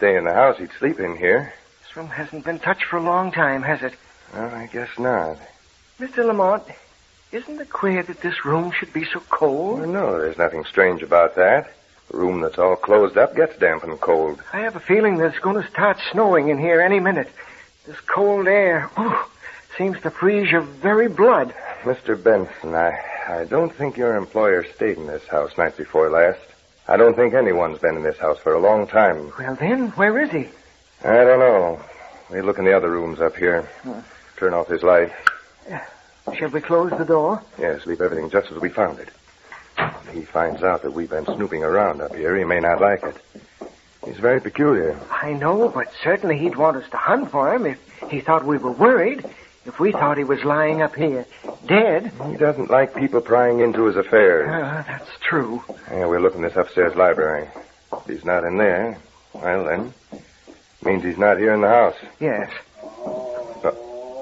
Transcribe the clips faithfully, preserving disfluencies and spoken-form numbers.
stay in the house, he'd sleep in here. This room hasn't been touched for a long time, has it? Well, I guess not. Mister Lamont, isn't it queer that this room should be so cold? Well, no, there's nothing strange about that. A room that's all closed up gets damp and cold. I have a feeling that it's going to start snowing in here any minute. This cold air, ooh, seems to freeze your very blood. Mister Benson, I, I don't think your employer stayed in this house night before last. I don't think anyone's been in this house for a long time. Well, then, where is he? I don't know. We look in the other rooms up here. Hmm. Turn off his light. Shall we close the door? Yes, leave everything just as we found it. If he finds out that we've been snooping around up here, he may not like it. He's very peculiar. I know, but certainly he'd want us to hunt for him if he thought we were worried. If we thought he was lying up here, dead. He doesn't like people prying into his affairs. Uh, that's true. Yeah, we're looking this upstairs library. If he's not in there, well, then, means he's not here in the house. Yes. Uh,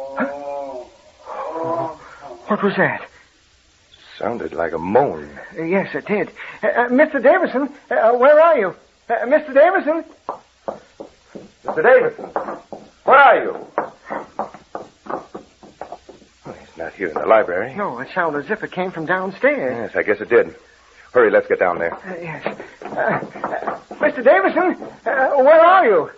what was that? Sounded like a moan. Uh, yes, it did. Uh, uh, Mister Davison, uh, where are you? Uh, Mister Davison? Mister Davison, where are you? Well, he's not here in the library. No, it sounded as if it came from downstairs. Yes, I guess it did. Hurry, let's get down there. Uh, yes. Uh, uh, Mister Davison, uh, where are you?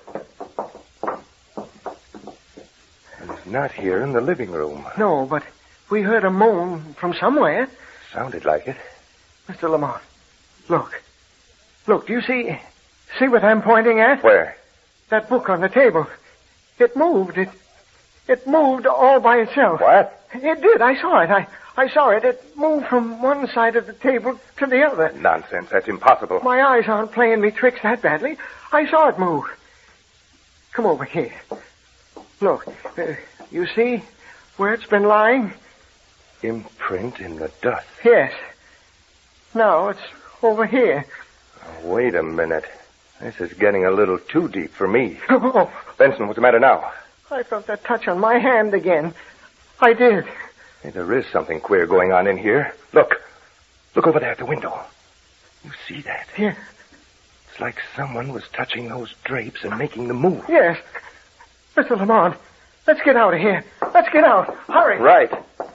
He's not here in the living room. No, but we heard a moan from somewhere. Sounded like it. Mister Lamont, look. Look, do you see... See what I'm pointing at? Where? That book on the table. It moved. It it moved all by itself. What? It did. I saw it. I, I saw it. It moved from one side of the table to the other. Nonsense. That's impossible. My eyes aren't playing me tricks that badly. I saw it move. Come over here. Look. Uh, you see where it's been lying? Imprint in the dust. Yes. Now it's over here. Oh, wait a minute. This is getting a little too deep for me. Oh. Benson, what's the matter now? I felt that touch on my hand again. I did. Hey, there is something queer going on in here. Look. Look over there at the window. You see that? Yeah. It's like someone was touching those drapes and making them move. Yes. Mister Lamont, let's get out of here. Let's get out. Hurry. Right.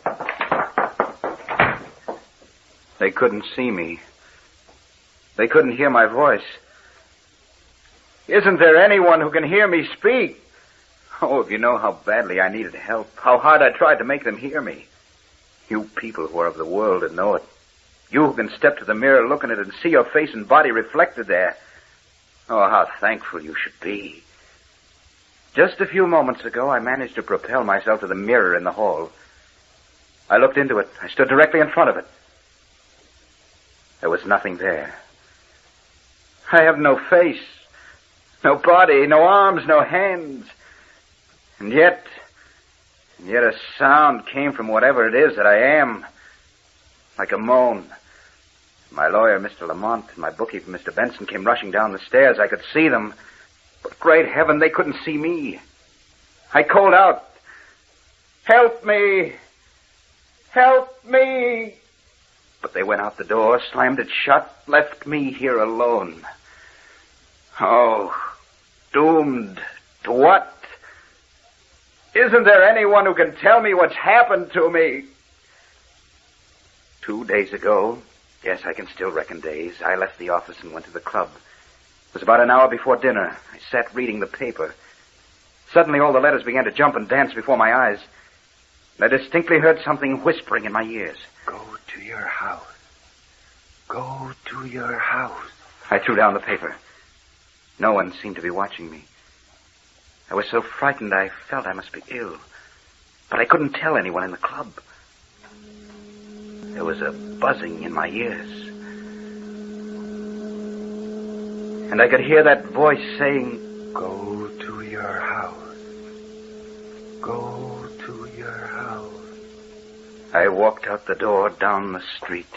They couldn't see me. They couldn't hear my voice. Isn't there anyone who can hear me speak? Oh, if you know how badly I needed help, how hard I tried to make them hear me. You people who are of the world and know it. You who can step to the mirror, look in it, and see your face and body reflected there. Oh, how thankful you should be. Just a few moments ago, I managed to propel myself to the mirror in the hall. I looked into it. I stood directly in front of it. There was nothing there. I have no face, no body, no arms, no hands. And yet, and yet a sound came from whatever it is that I am, like a moan. My lawyer, Mister Lamont, and my bookkeeper, Mister Benson, came rushing down the stairs. I could see them, but great heaven, they couldn't see me. I called out, "Help me! Help me!" But they went out the door, slammed it shut, left me here alone. Oh, doomed to what? Isn't there anyone who can tell me what's happened to me? Two days ago, yes, I can still reckon days, I left the office and went to the club. It was about an hour before dinner. I sat reading the paper. Suddenly all the letters began to jump and dance before my eyes. And I distinctly heard something whispering in my ears. Go to your house. Go to your house. I threw down the paper. No one seemed to be watching me. I was so frightened I felt I must be ill. But I couldn't tell anyone in the club. There was a buzzing in my ears. And I could hear that voice saying, "Go to your house. Go to your house." I walked out the door down the street.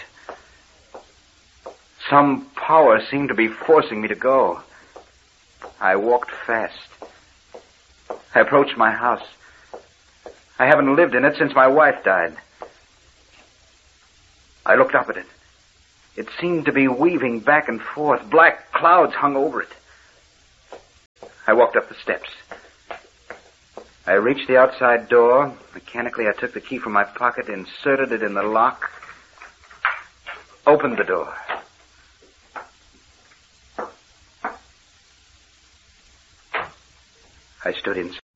Some power seemed to be forcing me to go. I walked fast. I approached my house. I haven't lived in it since my wife died. I looked up at it. It seemed to be weaving back and forth. Black clouds hung over it. I walked up the steps. I reached the outside door. Mechanically, I took the key from my pocket, inserted it in the lock, opened the door. I stood inside.